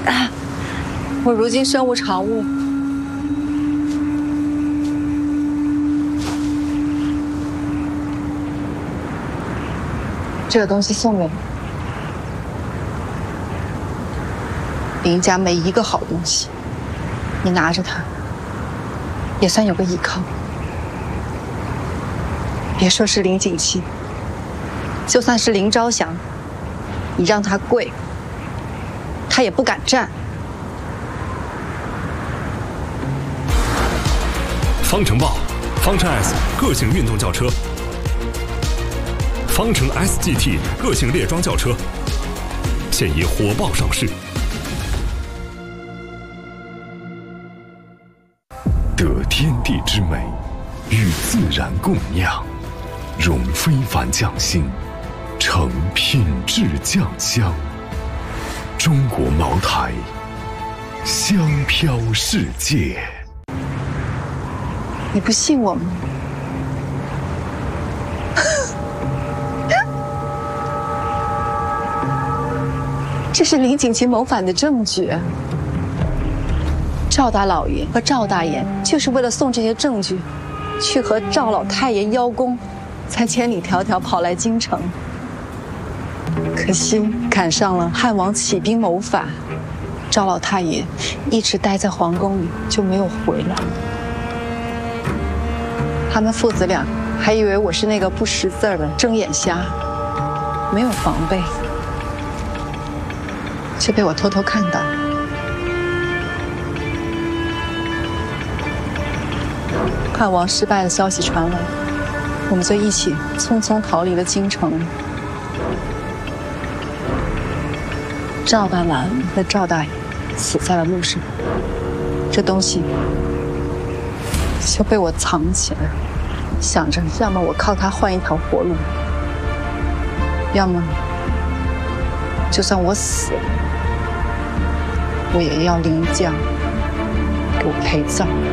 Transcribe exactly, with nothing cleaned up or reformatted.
啊，我如今身无长物，这个东西送给你。林家没一个好东西，你拿着它，也算有个依靠。别说是林锦旗，就算是林昭祥，你让他跪，他也不敢站。 方程豹，方程 S 个性运动轿车，方程 S G T 个性猎装轿车，现已火爆上市。 得天地之美，与自然共酿，融非凡匠心，成品质酱香。中国茅台，香飘世界。 你不信我吗？这是林锦旗谋反的证据。赵大老爷和赵大爷就是为了送这些证据，去和赵老太爷邀功，才千里迢迢跑来京城。可惜赶上了汉王起兵谋反，赵老太爷一直待在皇宫里，就没有回来。他们父子俩还以为我是那个不识字儿的睁眼瞎，没有防备，却被我偷偷看到。汉王失败的消息传来，我们就一起匆匆逃离了京城。赵大郎和赵大爷死在了路上，这东西就被我藏起来，想着要么我靠它换一条活路，要么就算我死了，我也要林家给我陪葬。